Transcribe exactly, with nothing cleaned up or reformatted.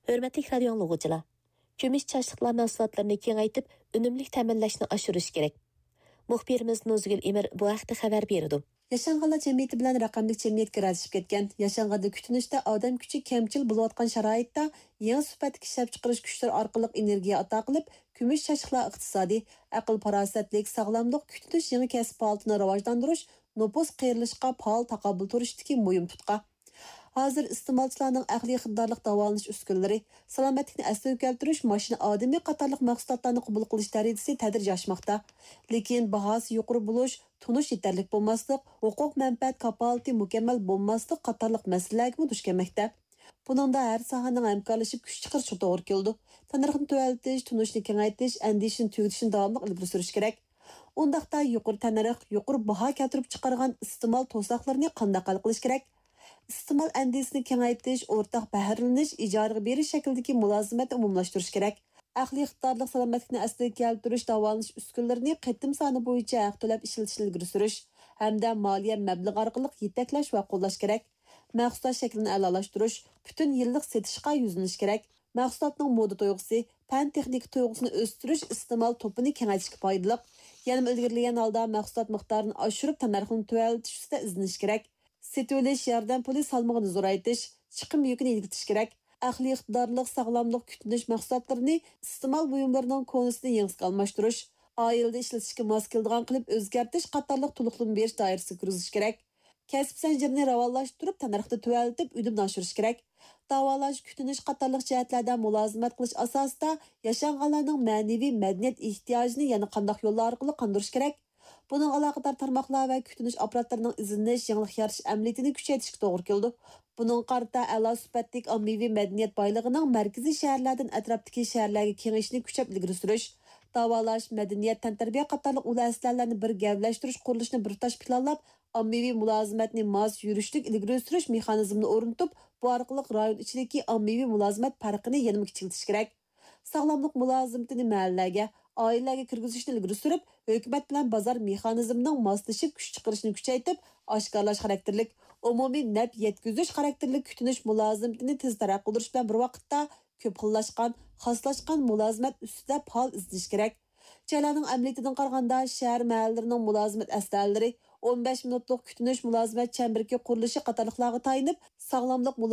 Hörmətli radio anlıqçılar, kömüş çaşlıqlar mahsulotlarini kengaytib, unumli ta'minlashni oshirish kerak. Muxbirimiz Nozgul Emir bu haqda xabar berdi. Yaşanğanlar cemiyeti bilan raqamlik cemiyetga rajishib ketgan. Yaşanğanda kütünüşdə odam kuchi kamchil bo'layotgan sharoitda yangi sifatli ishlab chiqarish kuchlari orqali energiya ato qilib, kumush chashliqlar iqtisodiy, aql farosatlik, sog'lomlik kütünüş yangi kasb holatini rivojlantirish, nopos qayrilishga faol taqobil turishdagi muhim tutqa. Hazır iste'molchilarning aqliy xuddarlik davolanish uskunlari, salomatlikni asliga keltirish, mashina odamiy qatorliq mahsulotlarni qabul qilish darajasi tadrij oshmoqda. Lekin bahosi yuqori bo'lish, tunish yetarli bo'lmaslik, huquq manfaat kapolati mukammal bo'lmaslik qatorliq masalalarga duch kelmoqda. Buningda har sohaning hamkorlashib kuch chiqarishi to'g'ri keldi. Tanarxni tuvaltish, tunishni kengaytirish, andishni tugutishni davomli ilgari surish kerak. Undaqda yuqori tanarx, yuqori baho keltirib chiqargan iste'mol to'saqlarini qanday hal qilish kerak? İste'mol andisini kengaytirish, o'rtaq bahralanish, ijaraga berish shaklidagi mulozimatni umumlashtirish kerak. Aqliy iqtidorli salomatlikni asliga keltirish, davolanish uskunlarini qatim soni bo'yicha haq to'lab ishlatishni ilgari surish hamda moliya mablag'i orqali yetaklash va qo'llash kerak. Mahsulot shaklini a'lolashtirish, butun yillik setishga yuzlanish kerak. Mahsulotning moda to'yg'usi, fan texnika to'yg'usini o'stirish iste'mol to'pini kengaytirishga foydali. Yana ilgarilagan holda mahsulot miqdorini oshirib, tanarxini tuvaltish ustida izlanish kerak. Setilish, yordam puli salmog'ini zo'raytirish, chiqim yukini yig'itish kerak. Aqliy iqtidorlik, sog'lomlik kutinish mahsulotlarini iste'mol buyumlarining konusini yangiga almashtirish, oilada ishlatishga mos keladigan qilib o'zgartirish qatorliq to'liqlama berish doirasiga kirish kerak. Kasb zanjirini rivojlantirib, tanarxni tuvaltib, unumni oshirish kerak. Davolash, kutinish qatorliq jihatlarda mulozimat qilish asosida yashanganlarning ma'naviy madaniyat ehtiyojini yana qanday yo'llar orqali qondirish kerak. Bunun aloqador tarmoqlar va kutinish apparatlarının izlanish, yangilik yaratish amaliyotini kuchaytirishga to'g'ri keldi. Bunun qarta a'lo sifatli ommaviy madaniyat boyligining markaziy shaharlardan atrofdagi shaharlarga kengayishini kuchab ilgari surish, davolash, madaniyat, tantarbiya qatorliq ulu aslarlarni bir gavlashtirish qurilishini bir tosh planlab, ommaviy mulozimatni mos yurishlik ilgari surish mexanizmini o'rnatib, bu orqali rayon ichidagi ommaviy mulozimat farqini yanada kichiltish kerak. Sog'lomlik mulozimatini mahallaga, oilalarga kirgizishni ilgari surib, hukumat bilan bozor mexanizmining moslashib kuch chiqarishni kuchaytirib, oshkorlash xarakterlik, umumiy naf yetkazish xarakterlik kutinish mulozimatini tez taraqqiy qildirish bilan bir vaqtda ko'p xillashgan, xoslashgan mulozimat ustida faol izlash kerak. Joylarning amaliyatidan qaraganda shahar mahallarining mulozimat astarlari o'n besh minutlik kutinish mulozimat chambarga qurilishi qatorliqlarga tayinib, sog'lomlik